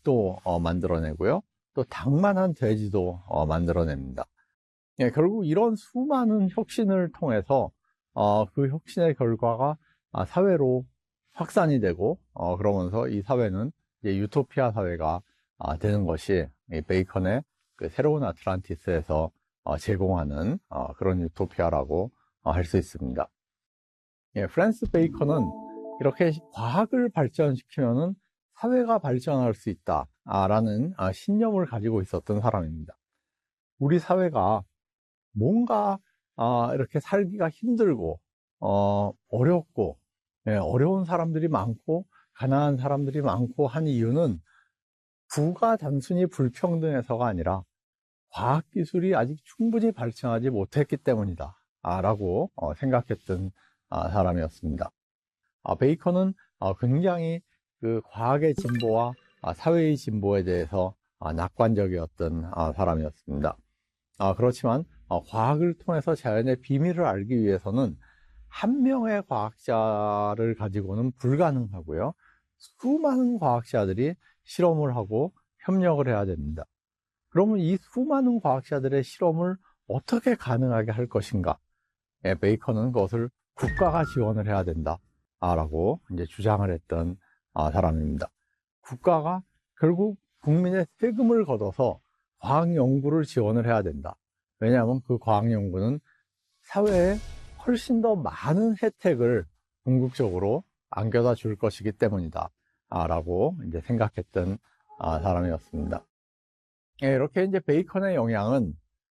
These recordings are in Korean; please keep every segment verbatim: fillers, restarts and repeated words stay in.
닭도 어, 만들어내고요. 또 닭만한 돼지도 어, 만들어냅니다. 예, 결국 이런 수많은 혁신을 통해서 어, 그 혁신의 결과가 아, 사회로 확산이 되고 어, 그러면서 이 사회는 이제 유토피아 사회가 아, 되는 것이 이 베이컨의 그 새로운 아틀란티스에서 어, 제공하는 어, 그런 유토피아라고 어, 할 수 있습니다. 예, 프랜스 베이컨은 이렇게 과학을 발전시키면은 사회가 발전할 수 있다라는 아, 신념을 가지고 있었던 사람입니다. 우리 사회가 뭔가 아, 이렇게 살기가 힘들고 어, 어렵고 예, 어려운 사람들이 많고 가난한 사람들이 많고 한 이유는 부가 단순히 불평등해서가 아니라 과학기술이 아직 충분히 발전하지 못했기 때문이다 아, 라고 어, 생각했던 아, 사람이었습니다. 아, 베이컨은 어, 굉장히 그 과학의 진보와 아, 사회의 진보에 대해서 아, 낙관적이었던 아, 사람이었습니다. 아, 그렇지만 어, 과학을 통해서 자연의 비밀을 알기 위해서는 한 명의 과학자를 가지고는 불가능하고요. 수많은 과학자들이 실험을 하고 협력을 해야 됩니다. 그러면 이 수많은 과학자들의 실험을 어떻게 가능하게 할 것인가? 예, 베이컨은 그것을 국가가 지원을 해야 된다. 라고 이제 주장을 했던 아, 사람입니다. 국가가 결국 국민의 세금을 걷어서 과학 연구를 지원을 해야 된다. 왜냐하면 그 과학 연구는 사회에 훨씬 더 많은 혜택을 궁극적으로 안겨다 줄 것이기 때문이다. 아, 라고 이제 생각했던 아, 사람이었습니다. 예, 이렇게 이제 베이컨의 영향은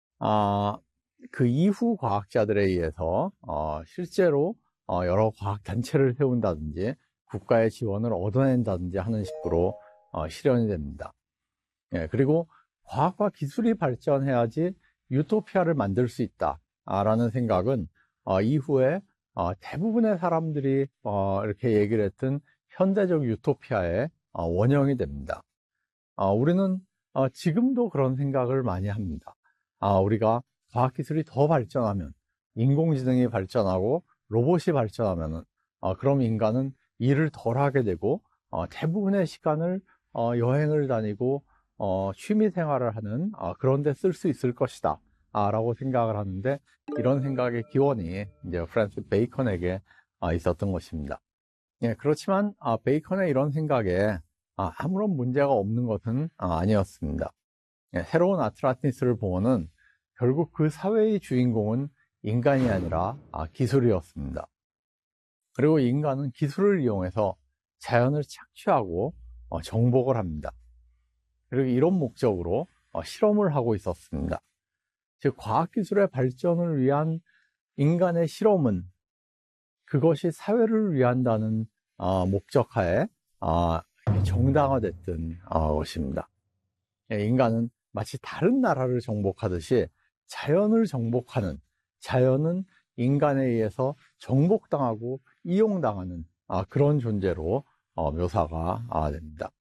아, 그 이후 과학자들에 의해서 어, 실제로 어, 여러 과학 단체를 세운다든지 국가의 지원을 얻어낸다든지 하는 식으로 어, 실현이 됩니다. 예, 그리고 과학과 기술이 발전해야지 유토피아를 만들 수 있다라는 생각은 어, 이후에 어, 대부분의 사람들이 어, 이렇게 얘기를 했던 현대적 유토피아의 어, 원형이 됩니다. 어, 우리는 어, 지금도 그런 생각을 많이 합니다. 아, 우리가 과학기술이 더 발전하면 인공지능이 발전하고 로봇이 발전하면은 어, 그럼 인간은 일을 덜 하게 되고 어, 대부분의 시간을 어, 여행을 다니고 어, 취미 생활을 하는 어, 그런 데 쓸 수 있을 것이다 아, 라고 생각을 하는데 이런 생각의 기원이 이제 프랜스 베이컨에게 어, 있었던 것입니다. 예, 그렇지만 아, 베이컨의 이런 생각에 아, 아무런 문제가 없는 것은 아, 아니었습니다. 예, 새로운 아틀란티스를 보면은 결국 그 사회의 주인공은 인간이 아니라 아, 기술이었습니다. 그리고 인간은 기술을 이용해서 자연을 착취하고 어, 정복을 합니다. 그리고 이런 목적으로 어, 실험을 하고 있었습니다. 즉 과학기술의 발전을 위한 인간의 실험은 그것이 사회를 위한다는 어, 목적하에 어, 정당화됐던 어, 것입니다. 예, 인간은 마치 다른 나라를 정복하듯이 자연을 정복하는, 자연은 인간에 의해서 정복당하고 이용당하는 아, 그런 존재로 어, 묘사가 아, 됩니다.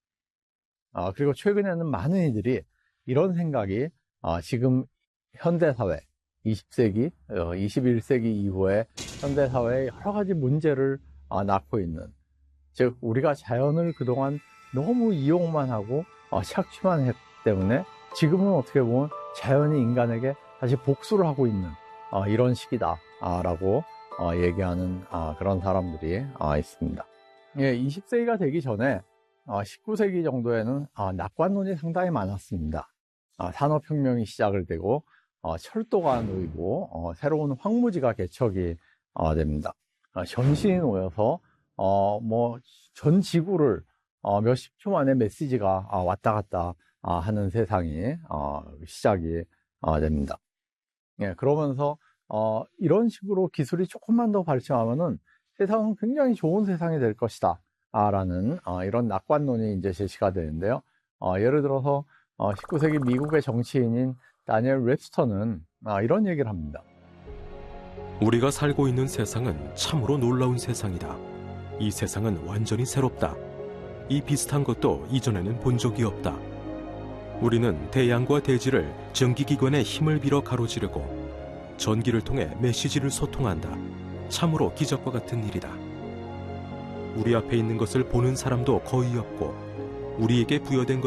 아, 그리고 최근에는 많은 이들이 이런 생각이 아, 지금 현대사회, 이십 세기, 어, 이십일 세기 이후에 현대사회에 여러 가지 문제를 아, 낳고 있는, 즉 우리가 자연을 그동안 너무 이용만 하고 어, 착취만 했기 때문에 지금은 어떻게 보면 자연이 인간에게 다시 복수를 하고 있는 어, 이런 시기다 아, 라고 어, 얘기하는 아, 그런 사람들이 아, 있습니다. 예, 이십 세기가 되기 전에 어, 십구 세기 정도에는 어, 낙관론이 상당히 많았습니다. 어, 산업혁명이 시작을 되고 어, 철도가 놓이고 어, 새로운 황무지가 개척이 어, 됩니다. 어, 전신이 놓여서 어, 뭐 전 지구를 어, 몇십 초 만에 메시지가 어, 왔다 갔다 어, 하는 세상이 어, 시작이 어, 됩니다. 예, 그러면서 어, 이런 식으로 기술이 조금만 더 발전하면은 세상은 굉장히 좋은 세상이 될 것이다. 아, 라는 어, 이런 낙관론이 이제 제시가 되는데요. 어, 예를 들어서 어, 십구 세기 미국의 정치인인 다니엘 웹스터는 아, 이런 얘기를 합니다. 우리가 살고 있는 세상은 참으로 놀라운 세상이다. 이 세상은 완전히 새롭다. 이 비슷한 것도 이전에는 본 적이 없다. 우리는 태양과 대지를 전기기관의 힘을 빌어 가로지르고 전기를 통해 메시지를 소통한다. 참으로 기적과 같은 일이다. 우리 앞에 있는 것을 보는 사람도 거의 없고 우리에게 부여된 것